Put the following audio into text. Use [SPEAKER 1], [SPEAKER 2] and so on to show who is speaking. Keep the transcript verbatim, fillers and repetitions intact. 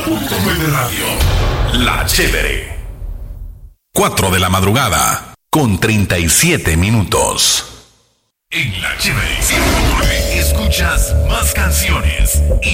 [SPEAKER 1] punto nueve Radio. La Chévere. cuatro de la madrugada, con treinta y siete minutos. En La Chévere ciento nueve escuchas más canciones